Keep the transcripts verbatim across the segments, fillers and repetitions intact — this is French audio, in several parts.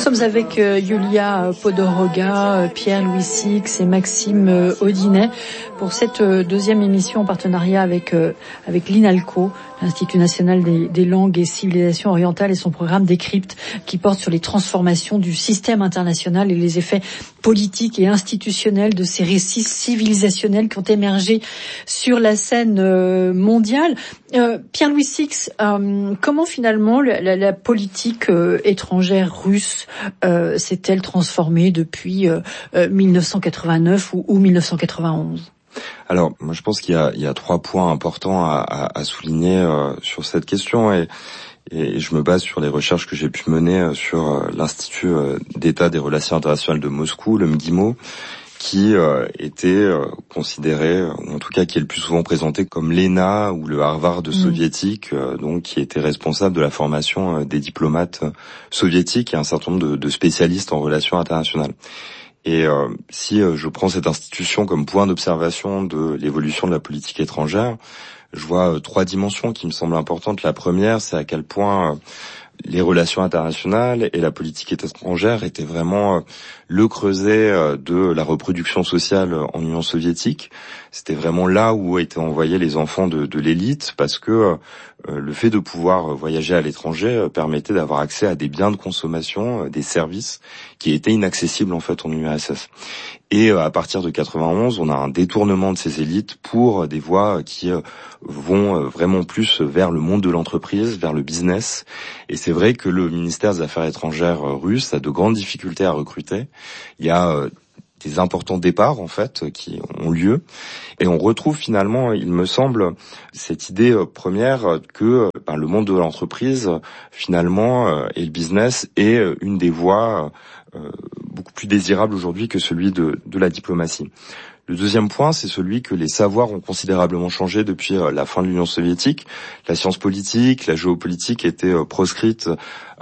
sommes avec euh, Yulia Podoroga, euh, Pierre-Louis Six et Maxime euh, Audinet pour cette euh, deuxième émission en partenariat avec euh, avec l'INALCO, l'Institut national des, des langues et civilisations orientales, et son programme Décrypte qui porte sur les transformations du système international et les effets politiques et institutionnels de ces récits civilisationnels qui ont émergé sur la scène euh, mondiale. Euh, Pierre-Louis Six, euh, comment finalement la, la, la politique euh, étrangère russe euh, s'est-elle transformée depuis euh, euh, mille neuf cent quatre-vingt-neuf ou, ou mille neuf cent quatre-vingt-onze? Alors, moi, je pense qu'il y a, il y a trois points importants à, à, à souligner euh, sur cette question, et, et je me base sur les recherches que j'ai pu mener sur euh, l'Institut euh, d'État des relations internationales de Moscou, le M G I M O, qui euh, était euh, considéré, ou en tout cas qui est le plus souvent présenté comme l'E N A ou le Harvard mmh. soviétique, euh, donc qui était responsable de la formation euh, des diplomates euh, soviétiques et un certain nombre de, de spécialistes en relations internationales. Et euh, si euh, je prends cette institution comme point d'observation de l'évolution de la politique étrangère, je vois euh, trois dimensions qui me semblent importantes. La première, c'est à quel point euh, les relations internationales et la politique étrangère étaient vraiment euh, le creuset euh, de la reproduction sociale en Union soviétique. C'était vraiment là où étaient envoyés les enfants de, de l'élite, parce que euh, le fait de pouvoir voyager à l'étranger euh, permettait d'avoir accès à des biens de consommation, euh, des services qui étaient inaccessibles en fait en U R S S. Et euh, à partir de quatre-vingt-onze, on a un détournement de ces élites pour euh, des voies qui euh, vont euh, vraiment plus vers le monde de l'entreprise, vers le business. Et c'est vrai que le ministère des Affaires étrangères euh, russe a de grandes difficultés à recruter. Il y a euh, des importants départs en fait qui ont lieu, et on retrouve finalement, il me semble, cette idée première que ben, le monde de l'entreprise finalement et le business est une des voies euh, beaucoup plus désirables aujourd'hui que celui de, de la diplomatie. Le deuxième point, c'est celui que les savoirs ont considérablement changé depuis la fin de l'Union soviétique. La science politique, la géopolitique étaient proscrites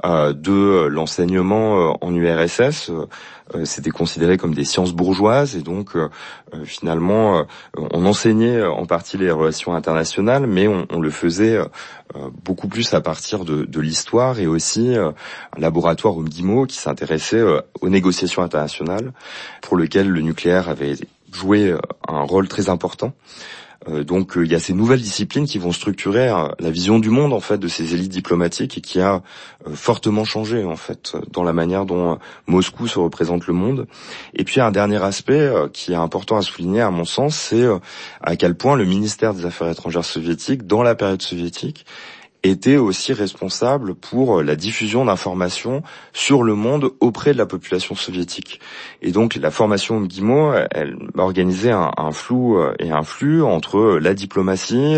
de l'enseignement en U R S S. C'était considéré comme des sciences bourgeoises, et donc finalement on enseignait en partie les relations internationales, mais on, on le faisait beaucoup plus à partir de, de l'histoire, et aussi un laboratoire au M G I M O qui s'intéressait aux négociations internationales, pour lequel le nucléaire avait joué un rôle très important. Euh, donc euh, il y a ces nouvelles disciplines qui vont structurer euh, la vision du monde en fait de ces élites diplomatiques, et qui a euh, fortement changé en fait dans la manière dont euh, Moscou se représente le monde. Et puis un dernier aspect euh, qui est important à souligner à mon sens, c'est euh, à quel point le ministère des Affaires étrangères soviétique, dans la période soviétique, était aussi responsable pour la diffusion d'informations sur le monde auprès de la population soviétique. Et donc la formation M G I M O, elle organisait un, un flou et un flux entre la diplomatie,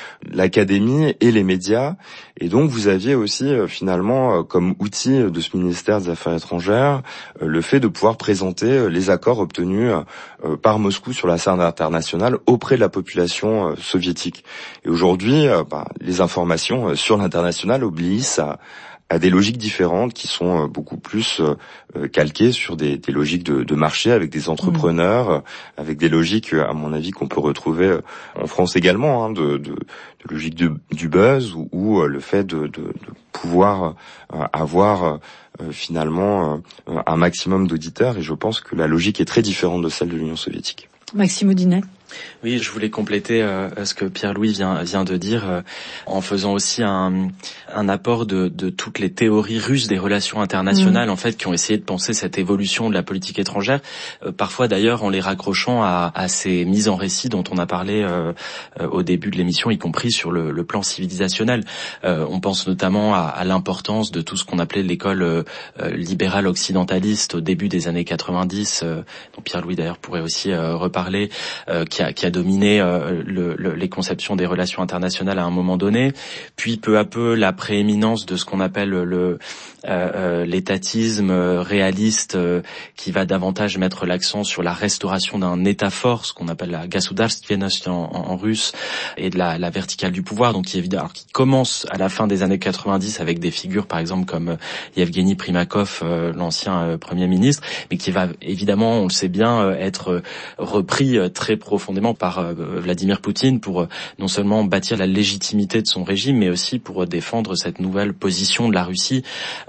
l'académie et les médias. Et donc vous aviez aussi finalement comme outil de ce ministère des Affaires étrangères le fait de pouvoir présenter les accords obtenus par Moscou sur la scène internationale auprès de la population soviétique. Et aujourd'hui, bah, les informations sur l'international obéissent à, à des logiques différentes qui sont beaucoup plus euh, calquées sur des, des logiques de, de marché, avec des entrepreneurs, mmh. avec des logiques, à mon avis, qu'on peut retrouver en France également, hein, de, de, de logique de, du buzz, ou, ou le fait de, de, de pouvoir euh, avoir euh, finalement euh, un maximum d'auditeurs. Et je pense que la logique est très différente de celle de l'Union soviétique. Maxime Audinet. Oui, je voulais compléter euh, ce que Pierre-Louis vient, vient de dire euh, en faisant aussi un, un apport de, de toutes les théories russes des relations internationales, mmh. en fait, qui ont essayé de penser cette évolution de la politique étrangère, euh, parfois d'ailleurs en les raccrochant à, à ces mises en récit dont on a parlé euh, euh, au début de l'émission, y compris sur le, le plan civilisationnel. Euh, on pense notamment à, à l'importance de tout ce qu'on appelait l'école euh, libérale occidentaliste au début des années quatre-vingt-dix, euh, dont Pierre-Louis d'ailleurs pourrait aussi euh, reparler, euh, qui a, qui a dominé euh, le, le, les conceptions des relations internationales à un moment donné, puis peu à peu la prééminence de ce qu'on appelle le euh, euh, l'étatisme réaliste, euh, qui va davantage mettre l'accent sur la restauration d'un État fort, ce qu'on appelle la государственность en, en, en russe, et de la, la verticale du pouvoir, donc qui, évidemment, alors, qui commence à la fin des années quatre-vingt-dix avec des figures par exemple comme Yevgeny Primakov, euh, l'ancien euh, Premier ministre, mais qui va évidemment, on le sait bien, euh, être repris euh, très profondément par euh, Vladimir Poutine pour euh, non seulement bâtir la légitimité de son régime, mais aussi pour euh, défendre cette nouvelle position de la Russie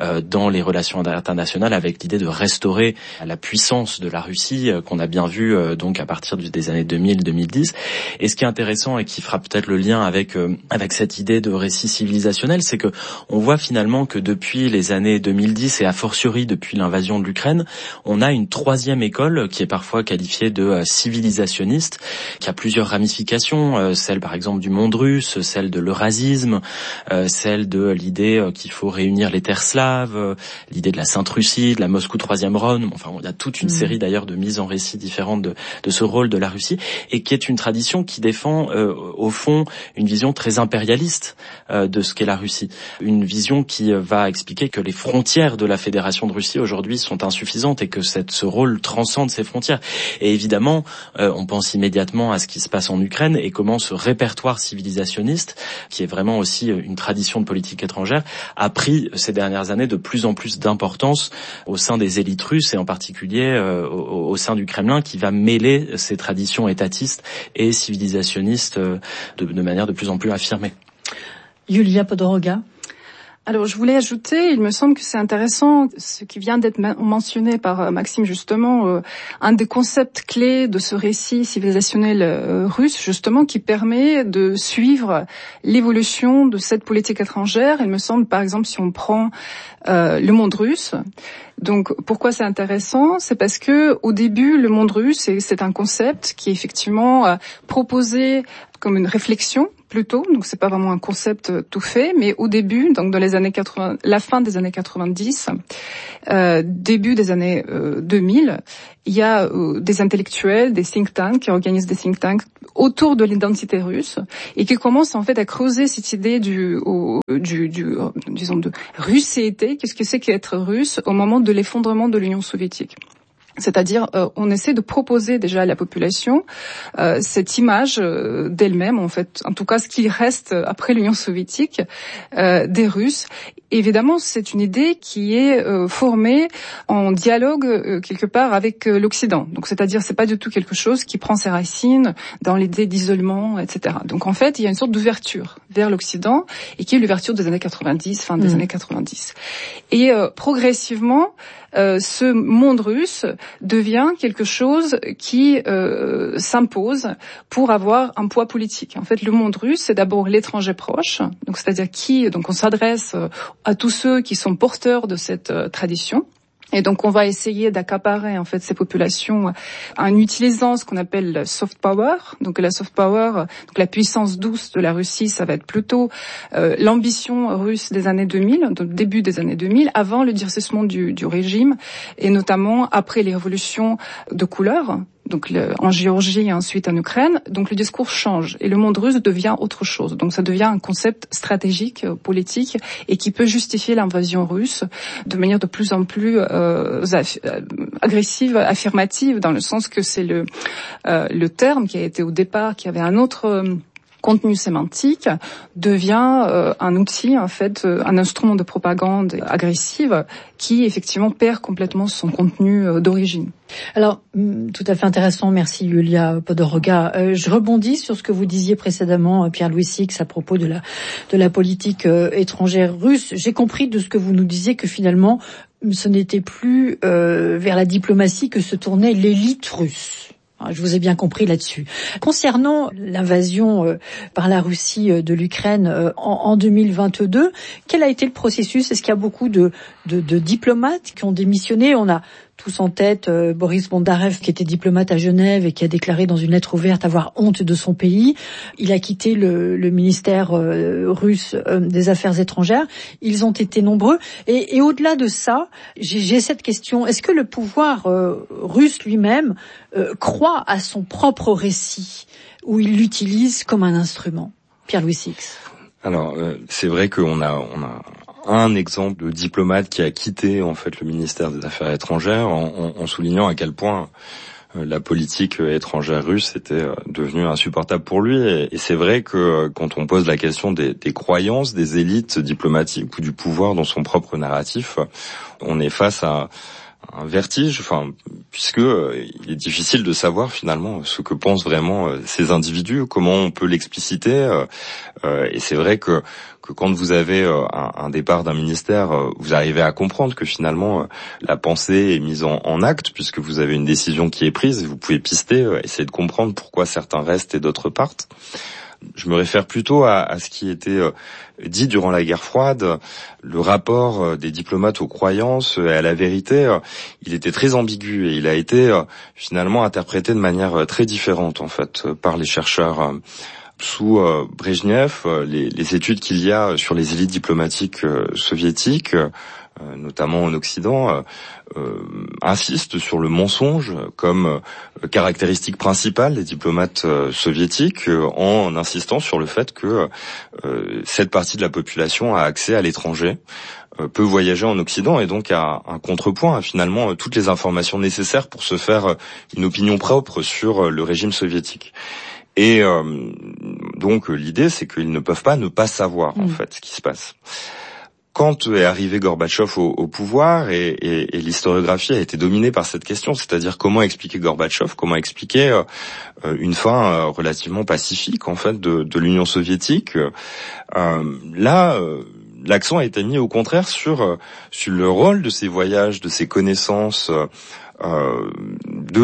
euh, dans les relations internationales avec l'idée de restaurer la puissance de la Russie euh, qu'on a bien vu euh, donc à partir des années deux mille deux mille dix. Et ce qui est intéressant et qui fera peut-être le lien avec euh, avec cette idée de récit civilisationnel, c'est que on voit finalement que depuis les années deux mille dix et a fortiori depuis l'invasion de l'Ukraine, on a une troisième école qui est parfois qualifiée de euh, civilisationniste, qui a plusieurs ramifications, euh, celle par exemple du monde russe, celle de l'eurasisme, euh, celle de l'idée euh, qu'il faut réunir les terres slaves, euh, l'idée de la Sainte Russie, de la Moscou troisième Rome. Enfin, il y a toute une mmh. série d'ailleurs de mises en récit différentes de, de ce rôle de la Russie, et qui est une tradition qui défend euh, au fond une vision très impérialiste euh, de ce qu'est la Russie, une vision qui euh, va expliquer que les frontières de la Fédération de Russie aujourd'hui sont insuffisantes et que cette, ce rôle transcende ces frontières. Et évidemment, euh, on pense immédiatement à ce qui se passe en Ukraine et comment ce répertoire civilisationniste, qui est vraiment aussi une tradition de politique étrangère, a pris ces dernières années de plus en plus d'importance au sein des élites russes et en particulier euh, au, au sein du Kremlin, qui va mêler ces traditions étatistes et civilisationnistes euh, de, de manière de plus en plus affirmée. Yulia Podoroga. Alors, je voulais ajouter, il me semble que c'est intéressant, ce qui vient d'être mentionné par Maxime justement, euh, un des concepts clés de ce récit civilisationnel euh, russe, justement, qui permet de suivre l'évolution de cette politique étrangère. Il me semble, par exemple, si on prend euh, le monde russe. Donc, pourquoi c'est intéressant? C'est parce que, au début, le monde russe, c'est, c'est un concept qui est effectivement euh, proposé comme une réflexion, plutôt, donc c'est pas vraiment un concept tout fait, mais au début, donc dans les années quatre-vingts, la fin des années quatre-vingt-dix, euh, début des années euh, deux mille, il y a euh, des intellectuels, des think tanks qui organisent des think tanks autour de l'identité russe et qui commencent en fait à creuser cette idée du, au, du, du euh, disons de russéité, qu'est-ce que c'est qu'être russe au moment de l'effondrement de l'Union soviétique. C'est-à-dire, euh, on essaie de proposer déjà à la population euh, cette image euh, d'elle-même, en fait, en tout cas ce qui reste après l'Union soviétique, euh, des Russes. Évidemment, c'est une idée qui est euh, formée en dialogue euh, quelque part avec euh, l'Occident. Donc, c'est-à-dire, c'est pas du tout quelque chose qui prend ses racines dans l'idée d'isolement, et cetera. Donc, en fait, il y a une sorte d'ouverture vers l'Occident et qui est l'ouverture des années quatre-vingt-dix, fin des mmh. années quatre-vingt-dix. Et euh, progressivement, Euh, ce monde russe devient quelque chose qui euh, s'impose pour avoir un poids politique. En fait, le monde russe, c'est d'abord l'étranger proche, donc c'est-à-dire qui, donc on s'adresse à tous ceux qui sont porteurs de cette euh, tradition. Et donc, on va essayer d'accaparer, en fait, ces populations en utilisant ce qu'on appelle le soft power. Donc, la soft power, donc la puissance douce de la Russie, ça va être plutôt euh, l'ambition russe des années deux mille, donc début des années deux mille, avant le durcissement du, du régime, et notamment après les révolutions de couleur. Donc le, en Géorgie et ensuite en Ukraine, donc le discours change et le monde russe devient autre chose. Donc ça devient un concept stratégique, euh, politique, et qui peut justifier l'invasion russe de manière de plus en plus euh, aff- agressive, affirmative, dans le sens que c'est le, euh, le terme qui a été au départ, qui avait un autre euh, contenu sémantique, devient euh, un outil, en fait, euh, un instrument de propagande agressive qui, effectivement, perd complètement son contenu euh, d'origine. Alors, tout à fait intéressant, merci Yulia Podoroga. Euh, je rebondis sur ce que vous disiez précédemment, Pierre-Louis Six, à propos de la de la politique euh, étrangère russe. J'ai compris de ce que vous nous disiez que finalement, ce n'était plus euh, vers la diplomatie que se tournait l'élite russe. Je vous ai bien compris là-dessus. Concernant l'invasion euh, par la Russie euh, de l'Ukraine euh, en, en deux mille vingt-deux, quel a été le processus? Est-ce qu'il y a beaucoup de, de, de diplomates qui ont démissionné? On a tous en tête euh, Boris Bondarev, qui était diplomate à Genève et qui a déclaré dans une lettre ouverte avoir honte de son pays. Il a quitté le, le ministère euh, russe euh, des Affaires étrangères. Ils ont été nombreux. Et, et au-delà de ça, j'ai, j'ai cette question. Est-ce que le pouvoir euh, russe lui-même euh, croit à son propre récit ou il l'utilise comme un instrument? Pierre-Louis Six. Alors, euh, c'est vrai qu'on a... On a... un exemple de diplomate qui a quitté en fait le ministère des Affaires étrangères en, en, en soulignant à quel point euh, la politique étrangère russe était euh, devenue insupportable pour lui. Et, et c'est vrai que euh, quand on pose la question des, des croyances des élites diplomatiques ou du pouvoir dans son propre narratif, on est face à un vertige, enfin puisque euh, il est difficile de savoir finalement ce que pensent vraiment euh, ces individus, comment on peut l'expliciter. Euh, euh, et c'est vrai que, que quand vous avez euh, un, un départ d'un ministère, euh, vous arrivez à comprendre que finalement euh, la pensée est mise en, en acte, puisque vous avez une décision qui est prise, et vous pouvez pister, euh, essayer de comprendre pourquoi certains restent et d'autres partent. Je me réfère plutôt à, à ce qui était euh, dit durant la guerre froide. Le rapport euh, des diplomates aux croyances et à la vérité, euh, il était très ambigu et il a été euh, finalement interprété de manière euh, très différente en fait euh, par les chercheurs. Euh, sous euh, Brejnev, euh, les, les études qu'il y a sur les élites diplomatiques euh, soviétiques, euh, notamment en Occident, euh, euh, insistent sur le mensonge comme euh, caractéristique principale des diplomates euh, soviétiques, euh, en insistant sur le fait que euh, cette partie de la population a accès à l'étranger, euh, peut voyager en Occident et donc a un contrepoint à finalement euh, toutes les informations nécessaires pour se faire euh, une opinion propre sur euh, le régime soviétique. Et euh, donc l'idée, c'est qu'ils ne peuvent pas ne pas savoir en mmh. fait ce qui se passe. Quand est arrivé Gorbatchev au, au pouvoir, et, et, et l'historiographie a été dominée par cette question, c'est-à-dire comment expliquer Gorbatchev, comment expliquer euh, une fin euh, relativement pacifique en fait de, de l'Union soviétique. Euh, là, euh, l'accent a été mis au contraire sur, sur le rôle de ces voyages, de ces connaissances, euh, de